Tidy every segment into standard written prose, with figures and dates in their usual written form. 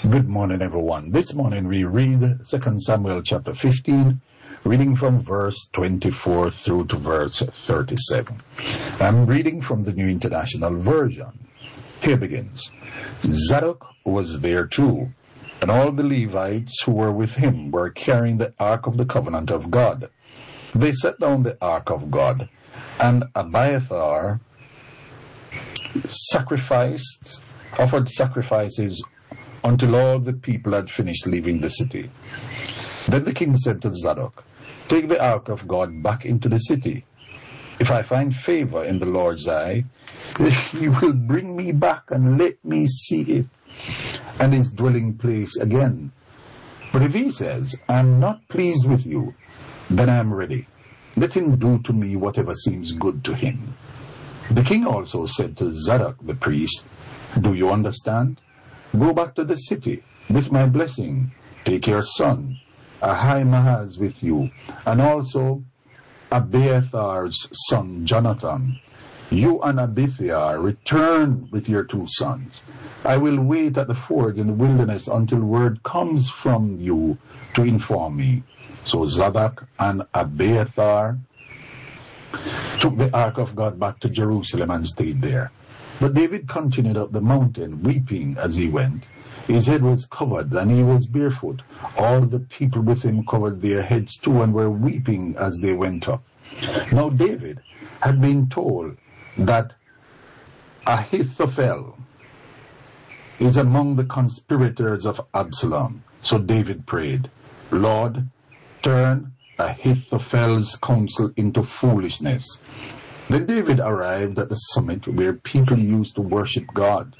Good morning, everyone. This morning we read 2 Samuel chapter 15, reading from verse 24 through to verse 37. I'm reading from the New International Version. Here begins. Zadok was there too, and all the Levites who were with him were carrying the ark of the covenant of God. They set down the ark of God, and Abiathar offered sacrifices until all the people had finished leaving the city. Then the king said to Zadok, "Take the ark of God back into the city. If I find favor in the Lord's eye, he will bring me back and let me see it and his dwelling place again. But if he says, I am not pleased with you, then I am ready. Let him do to me whatever seems good to him." The king also said to Zadok the priest, "Do you understand? Go back to the city with my blessing. Take your son, Ahimaaz, with you, and also Abiathar's son, Jonathan. You and Abithiar return with your two sons. I will wait at the ford in the wilderness until word comes from you to inform me." So Zadok and Abiathar took the ark of God back to Jerusalem and stayed there. But David continued up the mountain, weeping as he went. His head was covered, and he was barefoot. All the people with him covered their heads too, and were weeping as they went up. Now David had been told that Ahithophel is among the conspirators of Absalom. So David prayed, "Lord, turn Ahithophel's counsel into foolishness." Then David arrived at the summit where people used to worship God.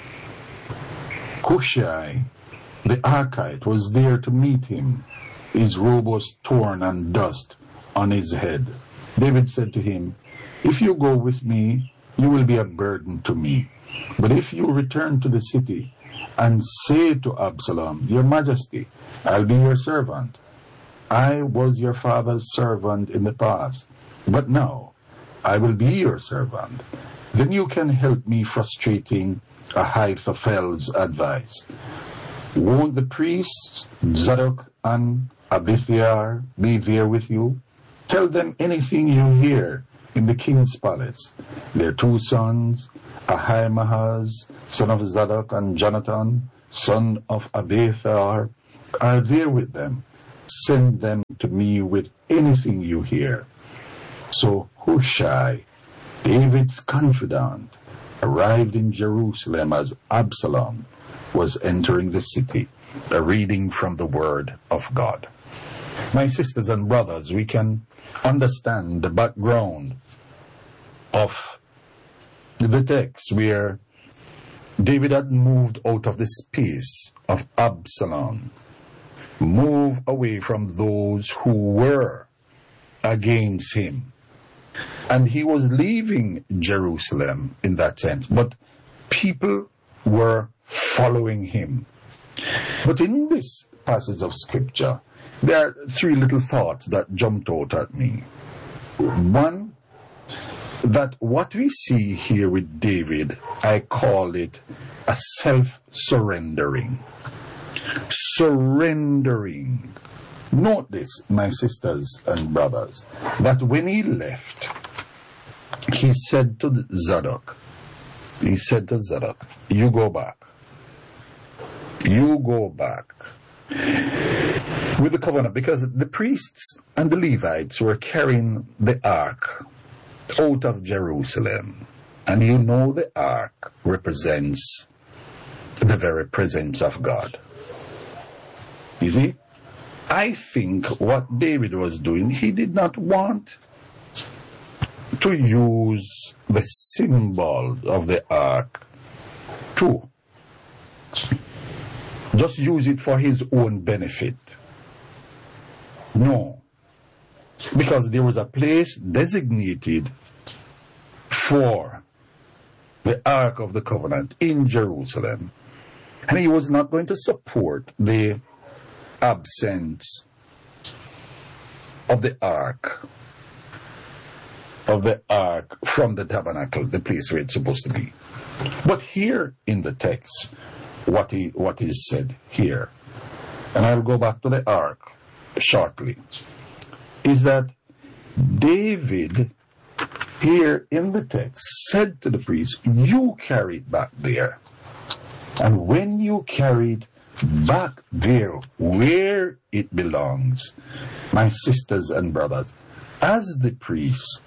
Hushai, the Archite, was there to meet him. His robe was torn and dust on his head. David said to him, "If you go with me, you will be a burden to me. But if you return to the city and say to Absalom, 'Your Majesty, I'll be your servant. I was your father's servant in the past, but now I will be your servant,' then you can help me frustrating Ahithophel's advice. Won't the priests, Zadok and Abithiar, be there with you? Tell them anything you hear in the king's palace. Their two sons, Ahimaaz, son of Zadok, and Jonathan, son of Abiathar, are there with them. Send them to me with anything you hear." So Hushai, David's confidant, arrived in Jerusalem as Absalom was entering the city. A reading from the Word of God. My sisters and brothers, we can understand the background of the text where David had moved out of the space of Absalom, moved away from those who were against him. And he was leaving Jerusalem in that sense, but people were following him. But in this passage of scripture, there are three little thoughts that jumped out at me. One, that what we see here with David, I call it a self-surrendering. Surrendering. Note this, my sisters and brothers, that when he left, he said to Zadok, "You go back. You go back with the covenant," because the priests and the Levites were carrying the ark out of Jerusalem. And you know the ark represents the very presence of God. You see? I think what David was doing, he did not want to use the symbol of the ark to just use it for his own benefit. No. Because there was a place designated for the Ark of the Covenant in Jerusalem. And he was not going to support the absence of the ark from the tabernacle, the place where it's supposed to be. But here in the text, what is said here, and I'll go back to the ark shortly, is that David here in the text said to the priest, you carry it back there. And when you carry it back there where it belongs, my sisters and brothers, as the priest,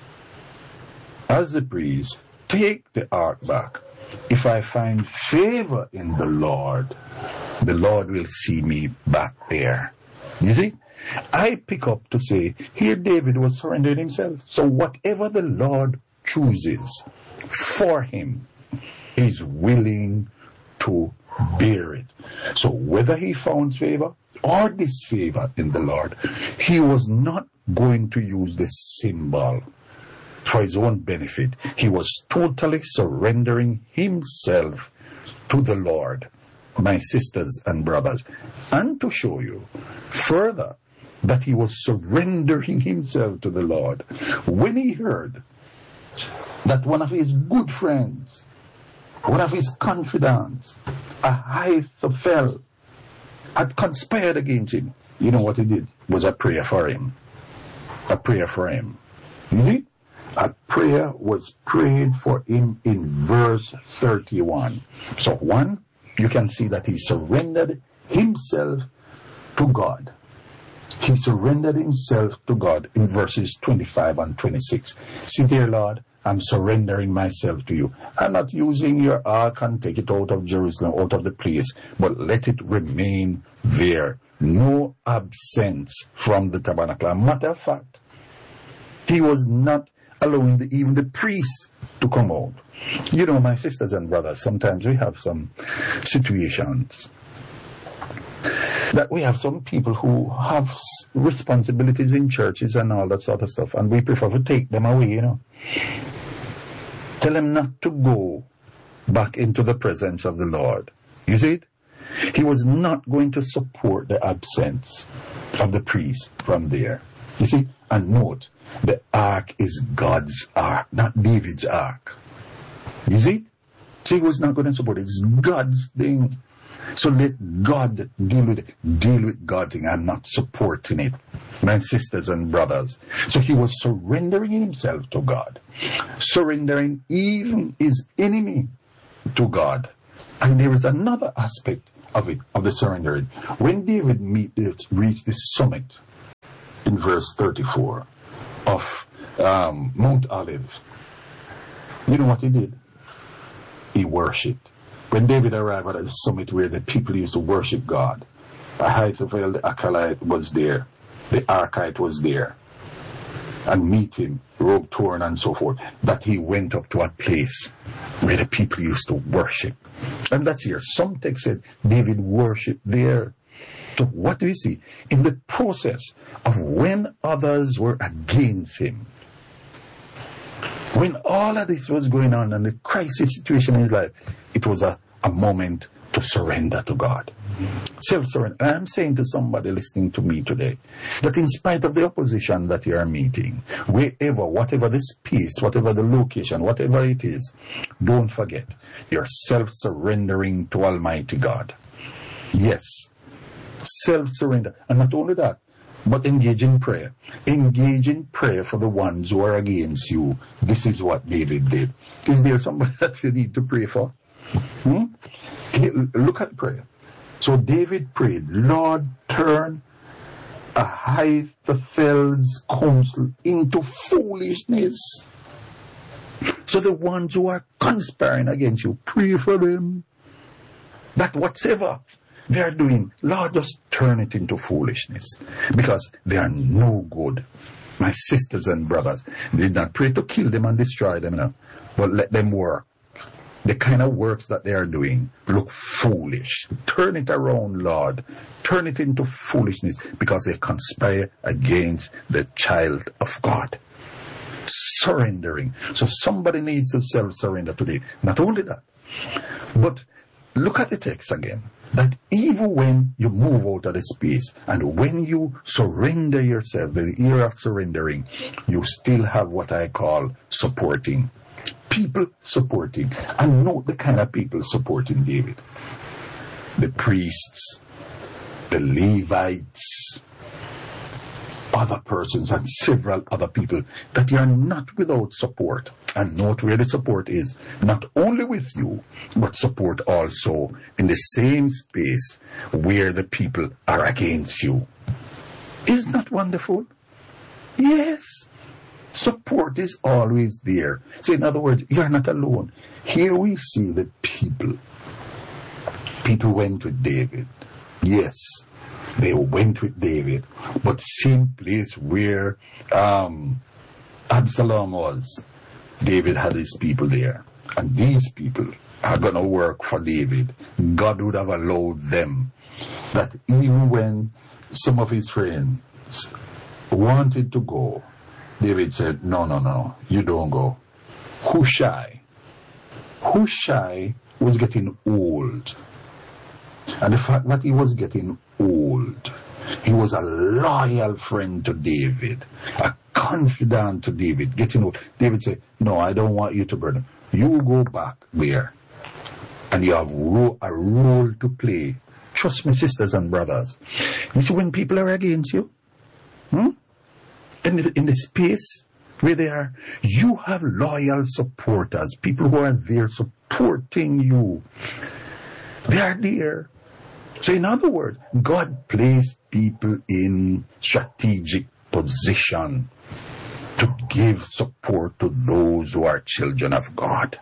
take the ark back. If I find favor in the Lord will see me back there. You see? I pick up to say, here David was surrendering himself. So whatever the Lord chooses for him is willing to bear it. So whether he found favor or disfavor in the Lord, he was not going to use the symbol for his own benefit. He was totally surrendering himself to the Lord, my sisters and brothers. And to show you further that he was surrendering himself to the Lord, when he heard that one of his good friends, one of his confidants, Ahithophel, had conspired against him, you know what he did? Was a prayer for him. A prayer for him. You see? A prayer was prayed for him in verse 31. So one, you can see that he surrendered himself to God. He surrendered himself to God in verses 25 and 26. See there, Lord, I'm surrendering myself to you. I'm not using your ark and take it out of Jerusalem, out of the place, but let it remain there. No absence from the tabernacle. Matter of fact, he was not allowing even the priests to come out. You know, my sisters and brothers, sometimes we have some situations that we have some people who have responsibilities in churches and all that sort of stuff, and we prefer to take them away, you know. Tell them not to go back into the presence of the Lord. You see it? He was not going to support the absence of the priest from there. You see? And note, the ark is God's ark, not David's ark. You see? So he was not going to support it. It's God's thing. So let God deal with it. Deal with God's thing. I'm not supporting it. My sisters and brothers. So he was surrendering himself to God. Surrendering even his enemy to God. And there is another aspect of it, of the surrendering. When David reached the summit in verse 34 of Mount Olive, you know what he did? He worshipped. When David arrived at the summit where the people used to worship God, Ahithophel the Archite was there, the Archite was there, and meet him, robe torn and so forth, that he went up to a place where the people used to worship. And that's here. Some text said David worshipped there. So what do we see? In the process of when others were against him, when all of this was going on and the crisis situation in his life, it was a moment to surrender to God. Self-surrender. And I'm saying to somebody listening to me today that in spite of the opposition that you are meeting, wherever, whatever the space, whatever the location, whatever it is, don't forget, you're self-surrendering to Almighty God. Yes. Self-surrender. And not only that, but engage in prayer. Engage in prayer for the ones who are against you. This is what David did. Is there somebody that you need to pray for? Look at prayer. So David prayed, Lord, turn Ahithophel's counsel into foolishness. So the ones who are conspiring against you, pray for them. That whatever they are doing, Lord, just turn it into foolishness, because they are no good. My sisters and brothers, did not pray to kill them and destroy them, but let them work. The kind of works that they are doing look foolish. Turn it around, Lord. Turn it into foolishness, because they conspire against the child of God. Surrendering. So somebody needs to self-surrender today. Not only that, but look at the text again. That even when you move out of the space and when you surrender yourself, the era of surrendering, you still have what I call supporting. People supporting. And note the kind of people supporting David. The priests, the Levites, other persons, and several other people that you are not without support. And note where the support is. Not only with you, but support also in the same space where the people are against you. Isn't that wonderful? Yes. Support is always there. So in other words, you're not alone. Here we see that people went with David. Yes, they went with David. But same place where Absalom was, David had his people there. And these people are going to work for David. God would have allowed them that even when some of his friends wanted to go, David said, no, you don't go. Hushai was getting old. And the fact that he was getting old, he was a loyal friend to David, a confidant to David, getting old. David said, no, I don't want you to burden. You go back there and you have a role to play. Trust me, sisters and brothers. You see, when people are against you, in the space where they are, you have loyal supporters, people who are there supporting you. They are there. So in other words, God placed people in strategic position to give support to those who are children of God.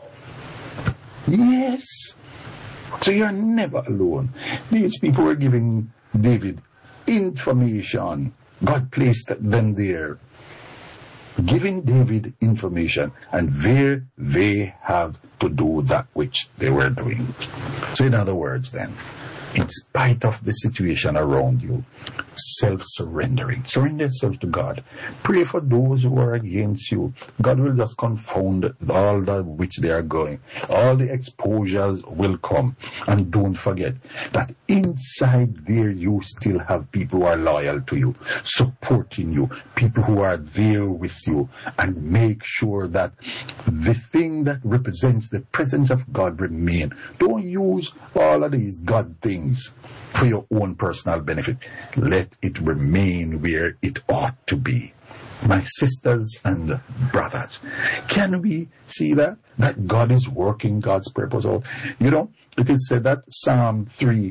Yes. So you're never alone. These people were giving David information. God placed them there, giving David information, and there they have to do that which they were doing. So in other words then, in spite of the situation around you, self-surrendering, surrender yourself to God. Pray for those who are against you. God will just confound all that which they are going. All the exposures will come. And don't forget that inside there you still have people who are loyal to you, supporting you, people who are there with you, and make sure that the thing that represents the presence of God remain. Don't use all of these God things for your own personal benefit. Let it remain where it ought to be. My sisters and brothers, can we see that God is working God's purpose out? You know, it is said that Psalm 3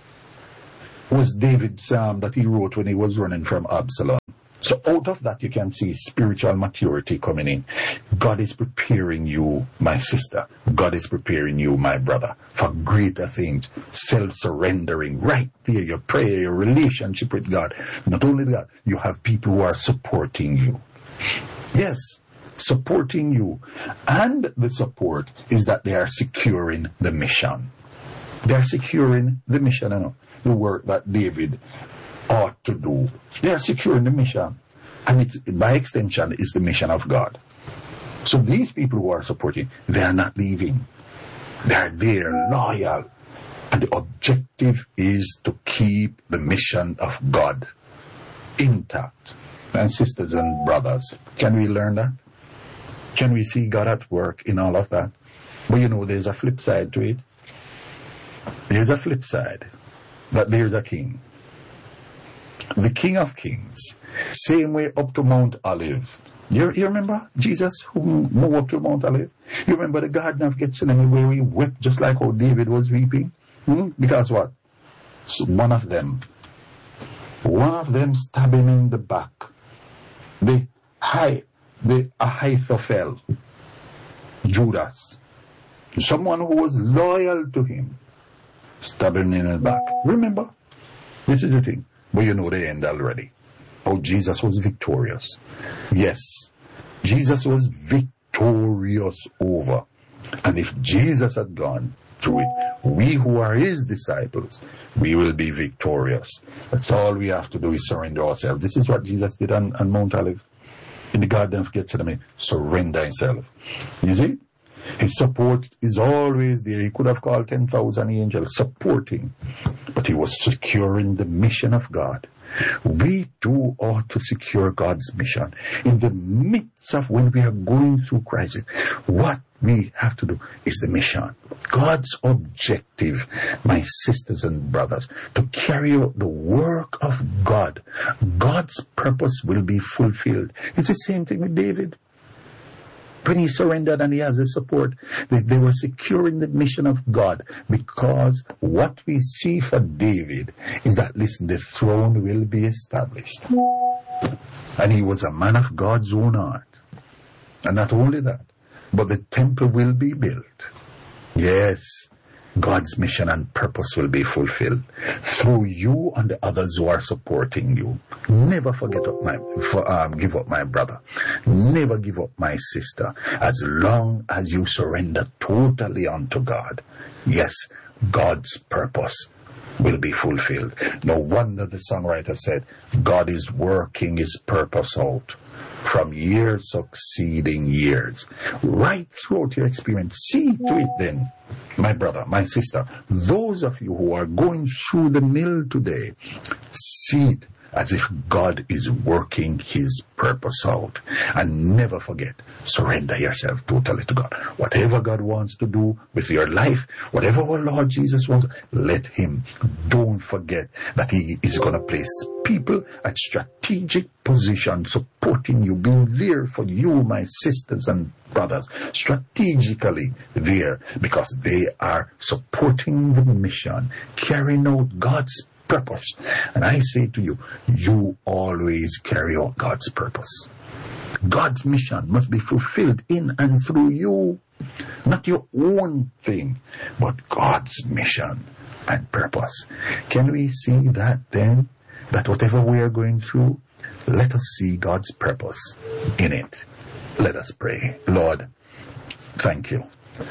was David's psalm that he wrote when he was running from Absalom. So out of that you can see spiritual maturity coming in. God is preparing you, my sister. God is preparing you, my brother, for greater things. Self-surrendering, right there, your prayer, your relationship with God. Not only that, you have people who are supporting you. Yes, supporting you. And the support is that they are securing the mission. They are securing the mission, you know, the work that David ought to do. They are securing the mission, and it's by extension is the mission of God. So these people who are supporting, they are not leaving. They are there, loyal, and the objective is to keep the mission of God intact. And sisters and brothers, can we learn that? Can we see God at work in all of that? But you know, there's a flip side to it. There's a flip side, that there's a king. The King of Kings, same way up to Mount Olive. You remember Jesus who moved up to Mount Olive? You remember the Garden of Gethsemane where he wept just like how David was weeping? Because what? So one of them stabbed him in the back. The Ahithophel, Judas, someone who was loyal to him, stabbed him in the back. Remember? This is the thing. But you know the end already. Oh, Jesus was victorious. Yes, Jesus was victorious over. And if Jesus had gone through it, we who are his disciples, we will be victorious. That's all we have to do is surrender ourselves. This is what Jesus did on Mount Olive, in the Garden of Gethsemane. Surrender himself. You see? His support is always there. He could have called 10,000 angels supporting, but he was securing the mission of God. We too ought to secure God's mission. In the midst of when we are going through crisis, what we have to do is the mission. God's objective, my sisters and brothers, to carry out the work of God. God's purpose will be fulfilled. It's the same thing with David. When he surrendered and he has the support, they were securing the mission of God, because what we see for David is that, listen, the throne will be established. And he was a man of God's own heart. And not only that, but the temple will be built. Yes, God's mission and purpose will be fulfilled through you and the others who are supporting you. Never give up my brother. Never give up my sister. As long as you surrender totally unto God, yes, God's purpose will be fulfilled. No wonder the songwriter said, God is working his purpose out from years succeeding years. Right throughout your experience, see to it then, my brother, my sister, those of you who are going through the mill today, see it as if God is working his purpose out. And never forget, surrender yourself totally to God. Whatever God wants to do with your life, whatever our Lord Jesus wants, let him. Don't forget that he is going to place people at strategic positions supporting you, being there for you, my sisters and brothers, strategically there, because they are supporting the mission, carrying out God's purpose. And I say to you, you always carry out God's purpose. God's mission must be fulfilled in and through you. Not your own thing, but God's mission and purpose. Can we see that then? That whatever we are going through, let us see God's purpose in it. Let us pray. Lord, thank you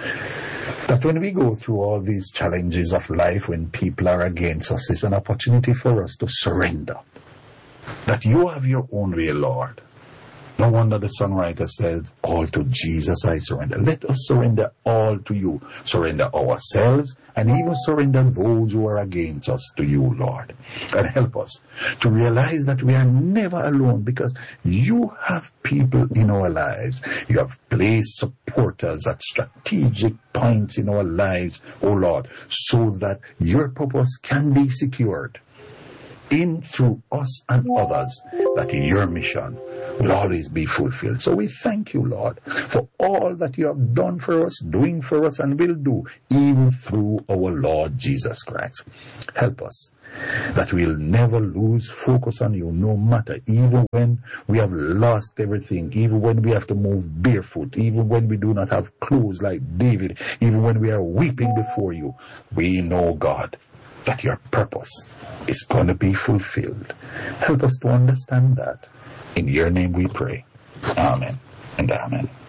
that when we go through all these challenges of life, when people are against us, it's an opportunity for us to surrender. That you have your own way, Lord. No wonder the songwriter said, all to Jesus I surrender. Let us surrender all to you. Surrender ourselves and even surrender those who are against us to you, Lord. And help us to realize that we are never alone, because you have people in our lives. You have placed supporters at strategic points in our lives, oh Lord, so that your purpose can be secured in, through us and others, that your mission will always be fulfilled. So we thank you, Lord, for all that you have done for us, doing for us, and will do, even through our Lord Jesus Christ. Help us that we'll never lose focus on you, no matter, even when we have lost everything, even when we have to move barefoot, even when we do not have clothes like David, even when we are weeping before you. We know, God, that your purpose is going to be fulfilled. Help us to understand that. In your name we pray. Amen and amen.